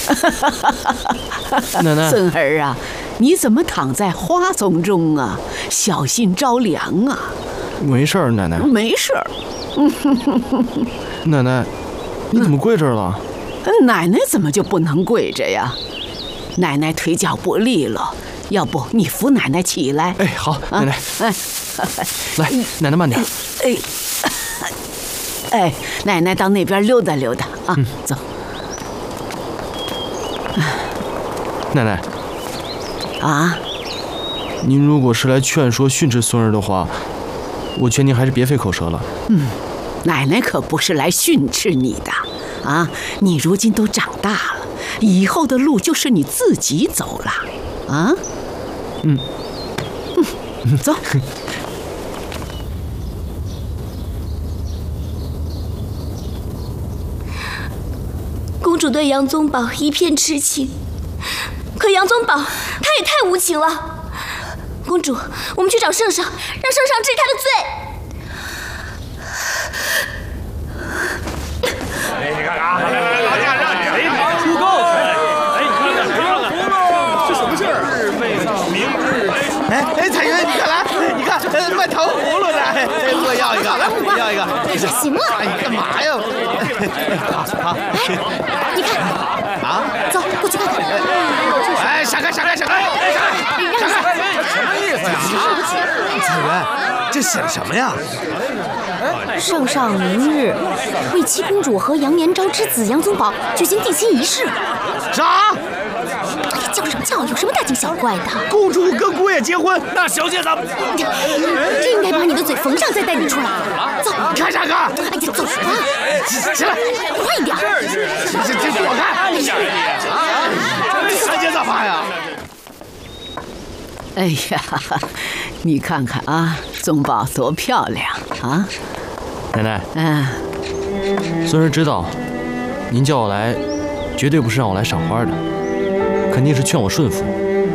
奶奶， 孙儿啊，你怎么躺在花丛中啊？小心着凉啊！ 没事儿，奶奶。 没事儿。 奶奶，你怎么跪这儿了？ 奶奶怎么就不能跪着呀？奶奶腿脚不利了，要不你扶奶奶起来？ 哎，好，奶奶。来，奶奶慢点。 哎，奶奶到那边溜达溜达啊，走。 奶奶， 啊， 您如果是来劝说训斥孙儿的话，我劝您还是别费口舌了。 奶奶可不是来训斥你的啊！你如今都长大了，以后的路就是你自己走了啊。走。 公主对杨宗保一片痴情，可杨宗保他也太无情了。公主，我们去找圣上，让圣上治他的罪。 你看啊，出够！这什么事儿？明日彩云，你看来，你看卖糖葫芦的，我要一个，来，我要一个。 哎呀，行了， 哎，干嘛呀？好， 你看， 啊， 走，过去看看。 哎，闪开！什么意思呀？彩云，这写什么呀？ 圣上明日为七公主和杨延昭之子杨宗保举行定亲仪式。 啥？ 叫什么叫？有什么大惊小怪的？ 公主跟姑爷结婚， 那小姐咱们真应该把你的嘴缝上，再带你出来。走， 看啥看？ 哎呀，走吧， 起来， 快一点！ 这躲开！这三姐咋办呀？ 哎呀，你看看啊，宗保多漂亮啊！ 奶奶，孙儿知道，您叫我来，绝对不是让我来赏花的，肯定是劝我顺服。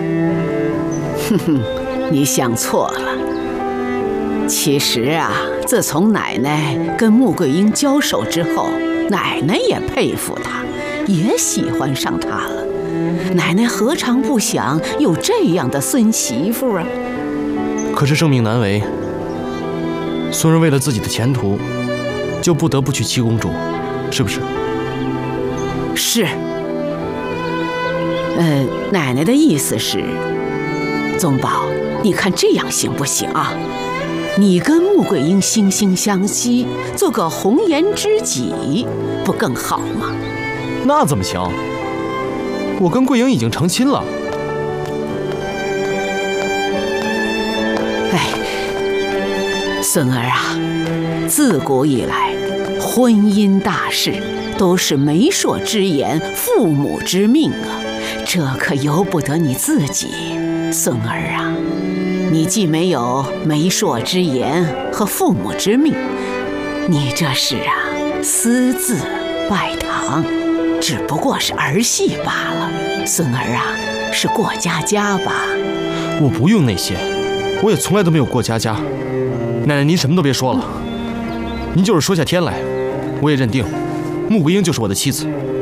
你想错了。其实啊，自从奶奶跟穆桂英交手之后，奶奶也佩服她，也喜欢上她了。奶奶何尝不想有这样的孙媳妇啊？ 可是生命难违，孙儿为了自己的前途，就不得不娶七公主，是不是？ 是。奶奶的意思是，宗保，你看这样行不行啊？你跟穆桂英惺惺相惜，做个红颜知己，不更好吗？ 那怎么行？我跟桂英已经成亲了。 哎，孙儿啊，自古以来，婚姻大事都是媒妁之言，父母之命啊，这可由不得你自己。孙儿啊，你既没有媒妁之言和父母之命，你这是私自拜堂，只不过是儿戏罢了。孙儿啊，是过家家吧？ 我不用那些，我也从来都没有过家家。奶奶，您什么都别说了，您就是说下天来，我也认定穆桂英就是我的妻子。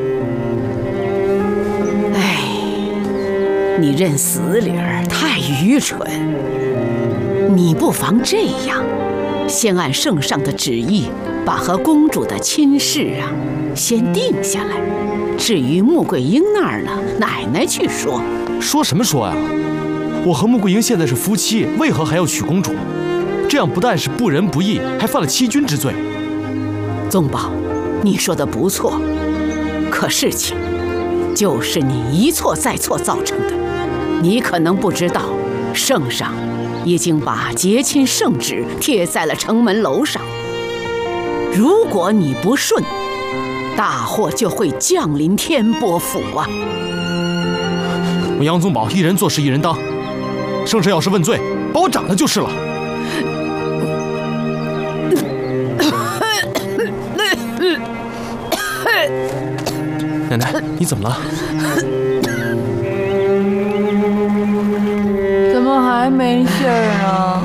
哎，你认死理儿太愚蠢。你不妨这样，先按圣上的旨意，把和公主的亲事先定下来。至于穆桂英那儿呢，奶奶去说。 说什么说呀？我和穆桂英现在是夫妻，为何还要娶公主？这样不但是不仁不义，还犯了欺君之罪。 宗保，你说的不错，可事情就是你一错再错造成的。你可能不知道，圣上已经把结亲圣旨贴在了城门楼上。如果你不顺，大祸就会降临天波府啊！ 我杨宗保一人做事一人当，圣上要是问罪，把我斩了就是了。奶奶，你怎么了？ 怎么还没信儿呢？